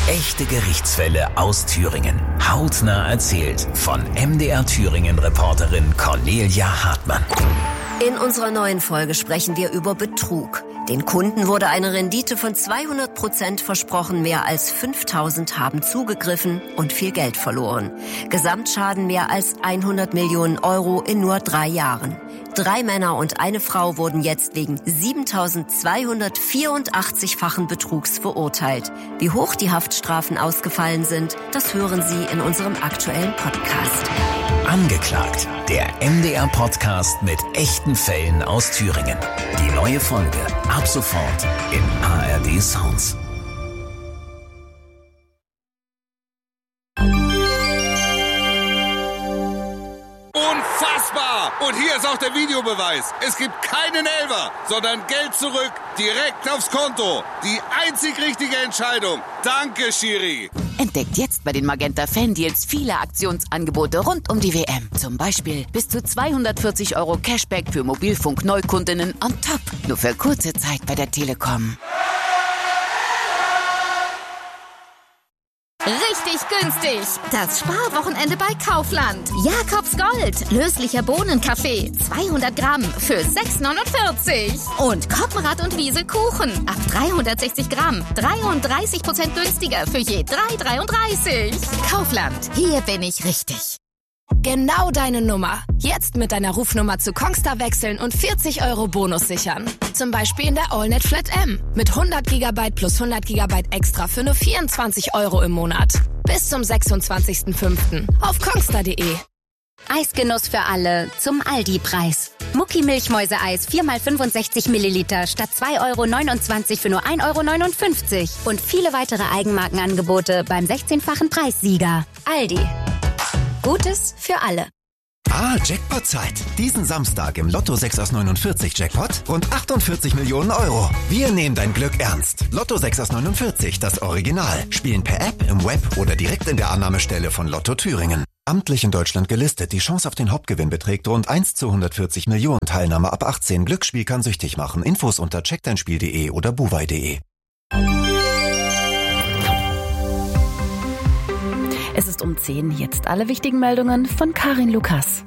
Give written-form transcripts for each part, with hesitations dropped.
Echte Gerichtsfälle aus Thüringen. Hautnah erzählt von MDR Thüringen-Reporterin Cornelia Hartmann. In unserer neuen Folge sprechen wir über Betrug. Den Kunden wurde eine Rendite von 200% versprochen, mehr als 5.000 haben zugegriffen und viel Geld verloren. Gesamtschaden mehr als 100 Millionen Euro in nur 3 Jahren. 3 Männer und eine Frau wurden jetzt wegen 7.284-fachen Betrugs verurteilt. Wie hoch die Haftstrafen ausgefallen sind, das hören Sie in unserem aktuellen Podcast. Angeklagt, der MDR-Podcast mit echten Fällen aus Thüringen. Die neue Folge ab sofort in ARD Sounds. Unfassbar! Und hier ist auch der Videobeweis. Es gibt keinen Elfer, sondern Geld zurück, direkt aufs Konto. Die einzig richtige Entscheidung. Danke, Schiri. Entdeckt jetzt bei den Magenta Fan-Deals viele Aktionsangebote rund um die WM. Zum Beispiel bis zu 240 € Cashback für Mobilfunk-Neukundinnen on top. Nur für kurze Zeit bei der Telekom. Richtig günstig. Das Sparwochenende bei Kaufland. Jakobs Gold. Löslicher Bohnenkaffee. 200 Gramm für 6,49. Und Koppenrad und Wiese Kuchen. Ab 360 Gramm. 33% günstiger für je 3,33. Kaufland. Hier bin ich richtig. Genau deine Nummer. Jetzt mit deiner Rufnummer zu Kongstar wechseln und 40 € Bonus sichern. Zum Beispiel in der AllNet Flat M. Mit 100 GB plus 100 GB extra für nur 24 € im Monat. Bis zum 26.05. auf kongstar.de. Eisgenuss für alle zum Aldi-Preis. Mucki Milchmäuseeis 4x65 Milliliter statt 2,29 € für nur 1,59 € und viele weitere Eigenmarkenangebote beim 16-fachen Preissieger. Aldi. Gutes für alle. Jackpot-Zeit. Diesen Samstag im Lotto 6 aus 49 Jackpot rund 48 Millionen €. Wir nehmen dein Glück ernst. Lotto 6 aus 49, das Original. Spielen per App, im Web oder direkt in der Annahmestelle von Lotto Thüringen. Amtlich in Deutschland gelistet. Die Chance auf den Hauptgewinn beträgt rund 1 zu 140 Millionen. Teilnahme ab 18. Glücksspiel kann süchtig machen. Infos unter checkdeinspiel.de oder buwei.de. Es ist um 10. Jetzt alle wichtigen Meldungen von Karin Lukas.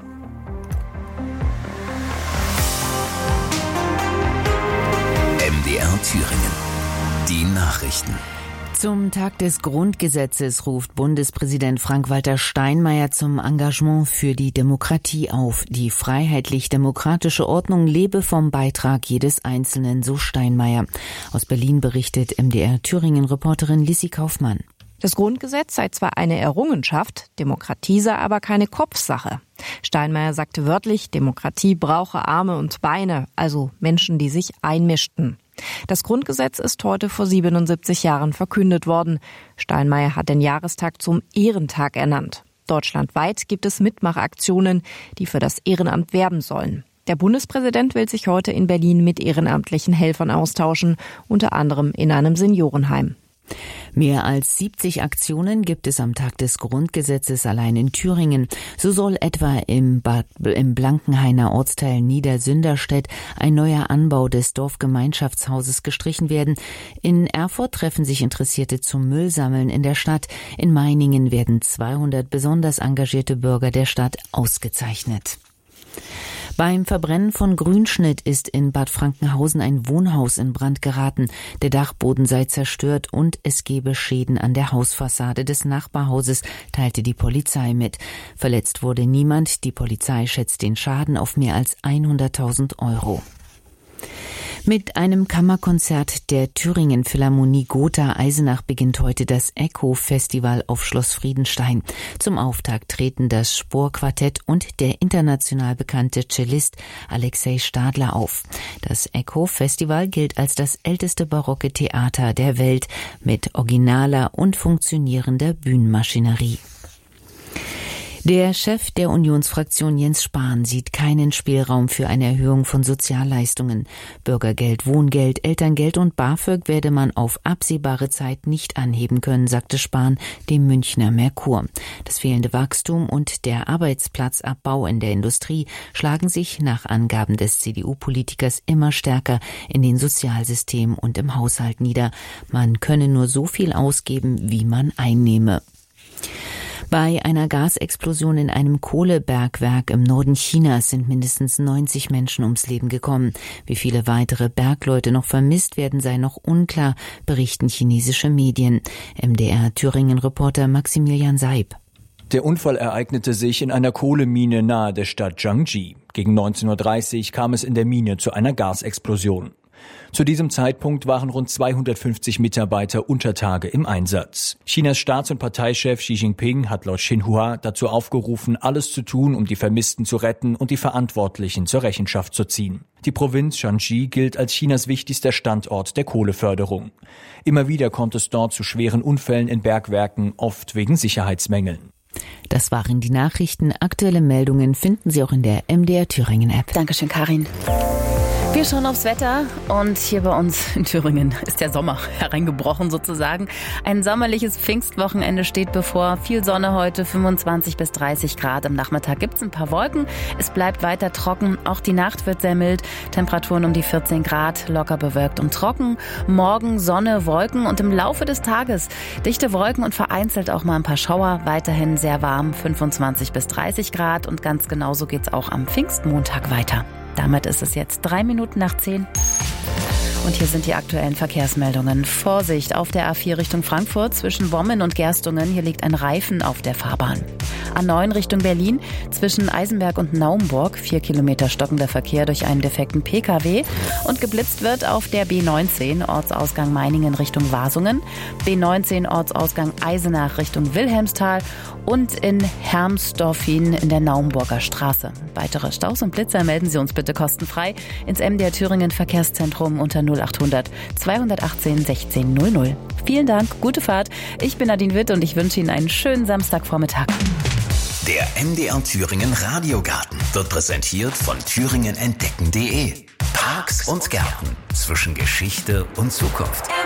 MDR Thüringen. Die Nachrichten. Zum Tag des Grundgesetzes ruft Bundespräsident Frank-Walter Steinmeier zum Engagement für die Demokratie auf. Die freiheitlich-demokratische Ordnung lebe vom Beitrag jedes Einzelnen, so Steinmeier. Aus Berlin berichtet MDR Thüringen-Reporterin Lissi Kaufmann. Das Grundgesetz sei zwar eine Errungenschaft, Demokratie sei aber keine Kopfsache. Steinmeier sagte wörtlich, Demokratie brauche Arme und Beine, also Menschen, die sich einmischten. Das Grundgesetz ist heute vor 77 Jahren verkündet worden. Steinmeier hat den Jahrestag zum Ehrentag ernannt. Deutschlandweit gibt es Mitmachaktionen, die für das Ehrenamt werben sollen. Der Bundespräsident will sich heute in Berlin mit ehrenamtlichen Helfern austauschen, unter anderem in einem Seniorenheim. Mehr als 70 Aktionen gibt es am Tag des Grundgesetzes allein in Thüringen. So soll etwa im Blankenhainer Ortsteil Niedersünderstedt ein neuer Anbau des Dorfgemeinschaftshauses gestrichen werden. In Erfurt treffen sich Interessierte zum Müllsammeln in der Stadt. In Meiningen werden 200 besonders engagierte Bürger der Stadt ausgezeichnet. Beim Verbrennen von Grünschnitt ist in Bad Frankenhausen ein Wohnhaus in Brand geraten. Der Dachboden sei zerstört und es gebe Schäden an der Hausfassade des Nachbarhauses, teilte die Polizei mit. Verletzt wurde niemand. Die Polizei schätzt den Schaden auf mehr als 100.000 €. Mit einem Kammerkonzert der Thüringen Philharmonie Gotha Eisenach beginnt heute das Echo-Festival auf Schloss Friedenstein. Zum Auftakt treten das Spohr-Quartett und der international bekannte Cellist Alexei Stadler auf. Das Echo-Festival gilt als das älteste barocke Theater der Welt mit originaler und funktionierender Bühnenmaschinerie. Der Chef der Unionsfraktion Jens Spahn sieht keinen Spielraum für eine Erhöhung von Sozialleistungen. Bürgergeld, Wohngeld, Elterngeld und BAföG werde man auf absehbare Zeit nicht anheben können, sagte Spahn dem Münchner Merkur. Das fehlende Wachstum und der Arbeitsplatzabbau in der Industrie schlagen sich nach Angaben des CDU-Politikers immer stärker in den Sozialsystemen und im Haushalt nieder. Man könne nur so viel ausgeben, wie man einnehme. Bei einer Gasexplosion in einem Kohlebergwerk im Norden Chinas sind mindestens 90 Menschen ums Leben gekommen. Wie viele weitere Bergleute noch vermisst werden, sei noch unklar, berichten chinesische Medien. MDR-Thüringen-Reporter Maximilian Seib. Der Unfall ereignete sich in einer Kohlemine nahe der Stadt Jiangji. Gegen 19:30 Uhr kam es in der Mine zu einer Gasexplosion. Zu diesem Zeitpunkt waren rund 250 Mitarbeiter unter Tage im Einsatz. Chinas Staats- und Parteichef Xi Jinping hat laut Xinhua dazu aufgerufen, alles zu tun, um die Vermissten zu retten und die Verantwortlichen zur Rechenschaft zu ziehen. Die Provinz Shanxi gilt als Chinas wichtigster Standort der Kohleförderung. Immer wieder kommt es dort zu schweren Unfällen in Bergwerken, oft wegen Sicherheitsmängeln. Das waren die Nachrichten. Aktuelle Meldungen finden Sie auch in der MDR Thüringen App. Dankeschön, Karin. Wir schauen aufs Wetter und hier bei uns in Thüringen ist der Sommer hereingebrochen sozusagen. Ein sommerliches Pfingstwochenende steht bevor. Viel Sonne heute, 25 bis 30 Grad. Am Nachmittag gibt's ein paar Wolken. Es bleibt weiter trocken. Auch die Nacht wird sehr mild. Temperaturen um die 14 Grad, locker bewölkt und trocken. Morgen Sonne, Wolken und im Laufe des Tages dichte Wolken und vereinzelt auch mal ein paar Schauer. Weiterhin sehr warm, 25 bis 30 Grad und ganz genauso geht's auch am Pfingstmontag weiter. Damit ist es jetzt 10:03. Und hier sind die aktuellen Verkehrsmeldungen. Vorsicht auf der A4 Richtung Frankfurt zwischen Wommen und Gerstungen. Hier liegt ein Reifen auf der Fahrbahn. A9 Richtung Berlin zwischen Eisenberg und Naumburg. 4 Kilometer stockender Verkehr durch einen defekten Pkw. Und geblitzt wird auf der B19 Ortsausgang Meiningen Richtung Wasungen. B19 Ortsausgang Eisenach Richtung Wilhelmsthal. Und in Hermsdorfin in der Naumburger Straße. Weitere Staus und Blitzer melden Sie uns bitte kostenfrei ins MDR Thüringen Verkehrszentrum unter 0800 218 16 00. Vielen Dank, gute Fahrt. Ich bin Nadine Witt und ich wünsche Ihnen einen schönen Samstagvormittag. Der MDR Thüringen Radiogarten wird präsentiert von thüringenentdecken.de. Parks und Gärten zwischen Geschichte und Zukunft.